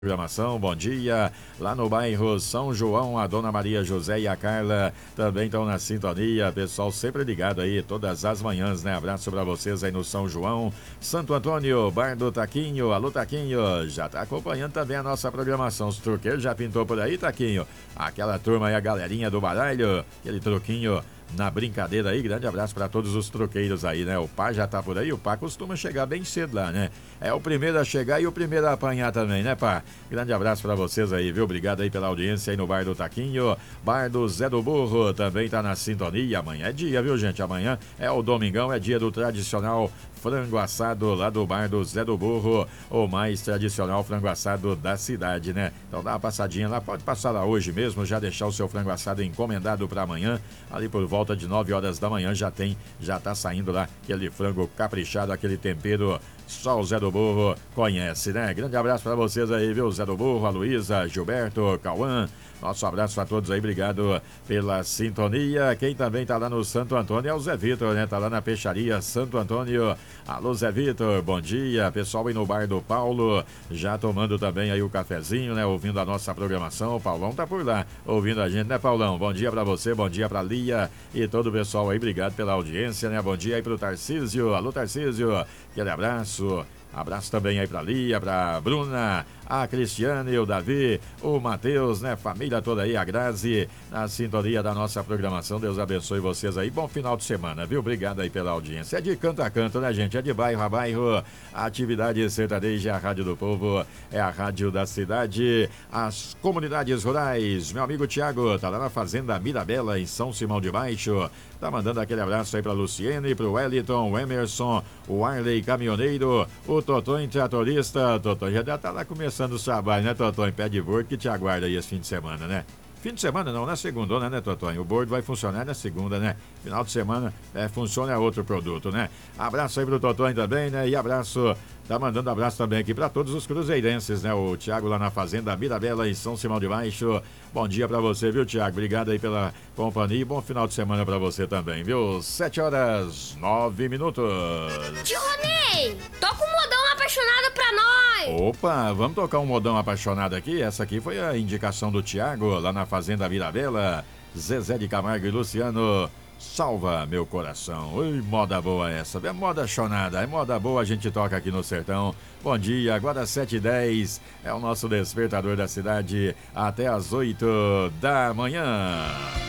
Programação, bom dia, lá no bairro São João, a Dona Maria José e a Carla também estão na sintonia, pessoal sempre ligado aí todas as manhãs, né? Abraço pra vocês aí no São João, Santo Antônio, Bar do Taquinho, alô Taquinho, já tá acompanhando também a nossa programação, os truqueiros já pintou por aí, Taquinho, aquela turma aí, a galerinha do baralho, aquele truquinho na brincadeira aí, grande abraço para todos os troqueiros aí, né? O Pá já tá por aí, o Pá costuma chegar bem cedo lá, né? É o primeiro a chegar e o primeiro a apanhar também, né, Pá? Grande abraço para vocês aí, viu? Obrigado aí pela audiência aí no Bar do Taquinho, Bar do Zé do Burro também tá na sintonia, amanhã é dia, viu, gente? Amanhã é o domingão, é dia do tradicional frango assado lá do Bar do Zé do Burro, o mais tradicional frango assado da cidade, né? Então dá uma passadinha lá, pode passar lá hoje mesmo, já deixar o seu frango assado encomendado para amanhã, ali por volta de 9 horas da manhã já tá saindo lá aquele frango caprichado, aquele tempero só o Zé do Burro conhece, né? Grande abraço para vocês aí, viu? Zé do Burro, a Luísa, Gilberto, Cauã, nosso abraço a todos aí, obrigado pela sintonia. Quem também tá lá no Santo Antônio é o Zé Vitor, né? Tá lá na peixaria Santo Antônio. Alô, Zé Vitor, bom dia. Pessoal aí no bar do Paulo, já tomando também aí o cafezinho, né? Ouvindo a nossa programação. O Paulão tá por lá, ouvindo a gente, né, Paulão? Bom dia pra você, bom dia pra Lia e todo o pessoal aí, obrigado pela audiência, né? Bom dia aí pro Tarcísio. Alô, Tarcísio, aquele abraço. Abraço também aí pra Lia, pra Bruna, a Cristiane, o Davi, o Matheus, né? Família toda aí, a Grazi, na sintonia da nossa programação. Deus abençoe vocês aí. Bom final de semana, viu? Obrigado aí pela audiência. É de canto a canto, né, gente? É de bairro a bairro. A atividade sertaneja é a Rádio do Povo, é a rádio da cidade. As comunidades rurais. Meu amigo Tiago tá lá na Fazenda Mirabela, em São Simão de Baixo. Tá mandando aquele abraço aí pra Luciene, pro Wellington, o Emerson, o Arley Caminhoneiro, o Totonho Tratorista. Totonho já tá lá começando o trabalho, né, Totonho? Pé de bordo que te aguarda aí esse fim de semana, né? Fim de semana não, na segunda, né, Totonho? O bordo vai funcionar na segunda, né? Final de semana funciona outro produto, né? Abraço aí pro Totonho também, né? E abraço, tá mandando abraço também aqui pra todos os cruzeirenses, né? O Thiago lá na Fazenda Mirabela, em São Simão de Baixo. Bom dia pra você, viu, Thiago? Obrigado aí pela companhia e bom final de semana pra você também, viu? 7h09. Tio Ronei, toca um modão apaixonado pra nós. Opa, vamos tocar um modão apaixonado aqui. Essa aqui foi a indicação do Thiago lá na Fazenda Mirabela. Zezé de Camargo e Luciano, salva meu coração. Ui, moda boa essa, é moda chonada, é moda boa, a gente toca aqui no sertão. Bom dia, agora 7h10, é o nosso despertador da cidade, até às 8 da manhã.